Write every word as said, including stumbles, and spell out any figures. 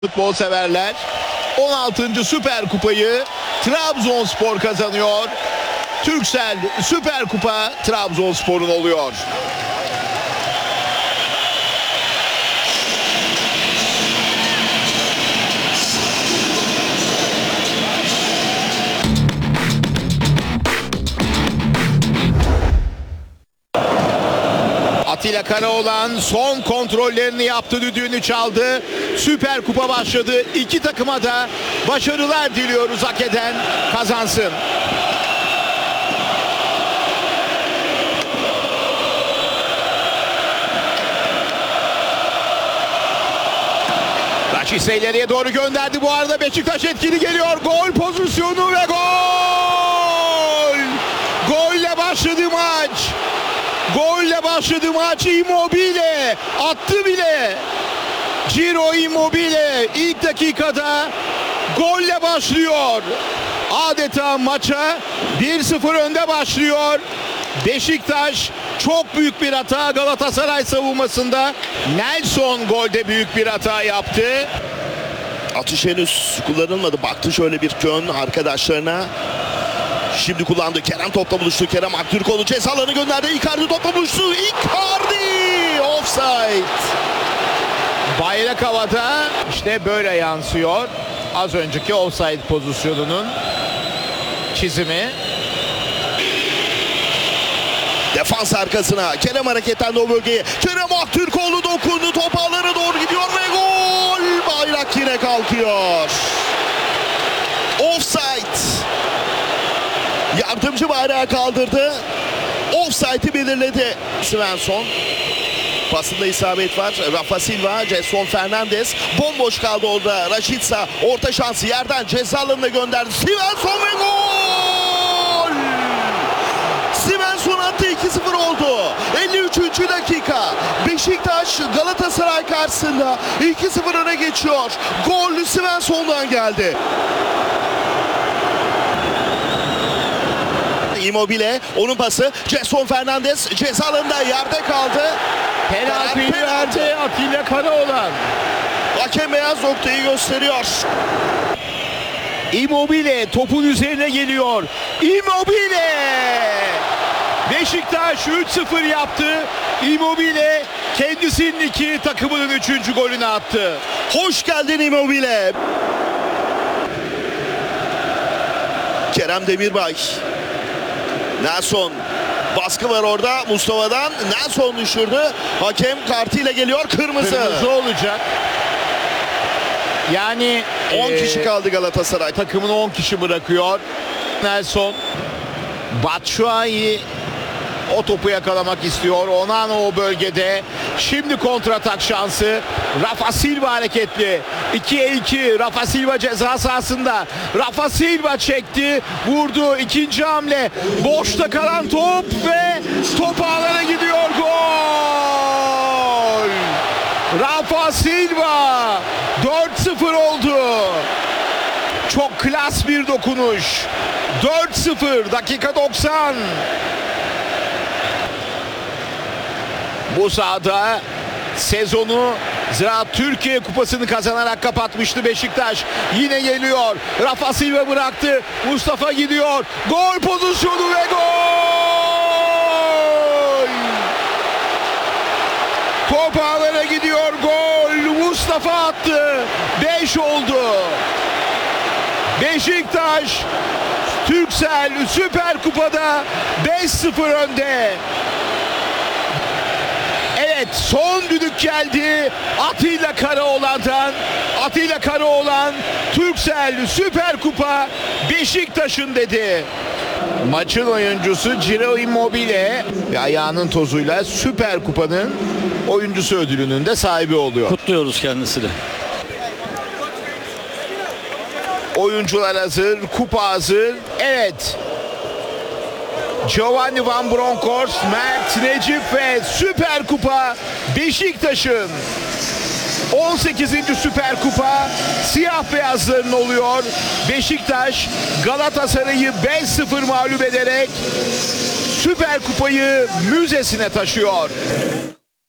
Futbol severler, on altıncı Süper Kupayı Trabzonspor kazanıyor. Turkcell Süper Kupa Trabzonspor'un oluyor. Atilla Karaoğlan son kontrollerini yaptı, düdüğünü çaldı. Süper Kupa başladı. İki takıma da başarılar diliyoruz. Hak eden kazansın. Raşitse ileriye doğru gönderdi. Bu arada Beşiktaş etkili geliyor. Gol pozisyonu ve gol! Golle başladı maç. Golle başladı maç. Immobile attı bile. Ciro Immobile ilk dakikada golle başlıyor. Adeta maça bir sıfır önde başlıyor. Beşiktaş çok büyük bir hata Galatasaray savunmasında. Nelson golde büyük bir hata yaptı. Atış henüz kullanılmadı. Baktı şöyle bir kön arkadaşlarına. Şimdi kullandı. Kerem topla buluştu. Kerem Aktürkoğlu ceza alanı gönderdi. Icardi topla buluştu. Icardi! Offside. Bayrak havada, işte böyle yansıyor. Az önceki offside pozisyonunun çizimi. Defans arkasına. Kerem hareketlendi o bölgeye. Kerem Aktürkoğlu dokundu. Top ağlara doğru gidiyor ve gol! Bayrak yine kalkıyor. Offside. Yardımcı bayrağı kaldırdı. Offside'i belirledi Svensson. Pasında isabet var. Rafa Silva, Gelson Fernandes. Bomboş kaldı orada. Raşitsa orta şansı yerden ceza alanına gönderdi. Svensson ve gol! Svensson attı, iki sıfır oldu. elli üçüncü dakika. Beşiktaş Galatasaray karşısında iki sıfır öne geçiyor. Gol Svensson'dan geldi. Immobile, onun pası. Gelson Fernandes ceza alanında yerde kaldı. Penaltıyı verdi Atilla Karaoğlan. Hakem beyaz noktayı gösteriyor. Immobile topun üzerine geliyor. Immobile! Beşiktaş üç sıfır yaptı. Immobile kendisinin iki, takımının üçüncü golünü attı. Hoş geldin Immobile. Kerem Demirbay. Nelson. Baskı var orada Mustafa'dan. Nelson düşürdü. Hakem kartıyla geliyor. Kırmızı. Kırmızı olacak. Yani on ee, kişi kaldı Galatasaray. takımını on kişi bırakıyor. Nelson. Batshuayi o topu yakalamak istiyor. Onana o bölgede. Şimdi kontratak şansı. Rafa Silva hareketli. ikiye iki. Rafa Silva ceza sahasında. Rafa Silva çekti. Vurdu. İkinci hamle. Boşta kalan top ve top ağlara gidiyor. Gol! Rafa Silva. dört sıfır oldu. Çok klas bir dokunuş. dört sıfır. Dakika doksan. Bu sahada sezonu Ziraat Türkiye Kupası'nı kazanarak kapatmıştı Beşiktaş. Yine geliyor. Rafa Silva bıraktı. Mustafa gidiyor. Gol pozisyonu ve gol! Top ağlara gidiyor. Gol! Mustafa attı. beş oldu. Beşiktaş Turkcell Süper Kupa'da beş sıfır önde. Evet, son düdük geldi Atilla Karaoğlan'dan. Atilla Karaoğlan Turkcell Süper Kupa Beşiktaş'ın dedi. Maçın oyuncusu Ciro Immobile ve ayağının tozuyla Süper Kupa'nın oyuncusu ödülünün de sahibi oluyor. Kutluyoruz kendisini. Oyuncular hazır, kupa hazır. Evet. Giovanni Van Bronckhorst, Mert, Necip ve Süper Kupa Beşiktaş'ın on sekizinci Süper Kupa siyah beyazların oluyor. Beşiktaş Galatasaray'ı beş sıfır mağlup ederek Süper Kupayı müzesine taşıyor.